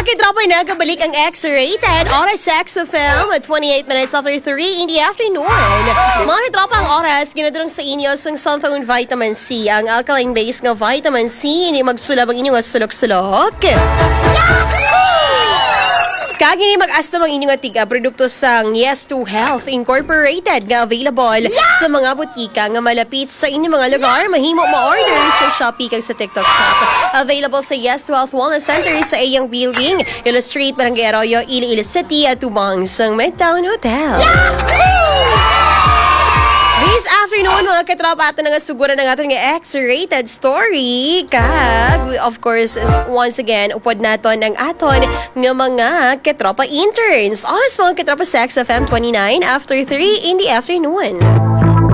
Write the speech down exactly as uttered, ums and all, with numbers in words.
katropa, nagabalik ang X-Rated. Oras sa X F M, twenty-eight minutes after three in the afternoon. Mga katropa, ang oras, ginadurong sa inyo sa cellphone vitamin C. Ang alkaline-based nga vitamin C, hindi magsulab ang inyong sulok-sulok. Kagini mag-asta ang inyong tiga produkto sang Yes to Health Incorporated nga available yeah! sa mga butika nga malapit sa inyong mga lugar. Mahimo ma-order sa Shopee kag sa TikTok Shop. Available sa Yes to Health Wellness Center sa iyang building. Illustrate Barangay Arroyo, Iloilo City at tubang sang Midtown Hotel. Yeah! This afternoon, mga katropa, ato na nga sugura na nga ito nga X-Rated story. Kag, of course, once again, upod naton ang aton nga mga katropa interns. Oras mga katropa sa X F M twenty-nine after three in the afternoon.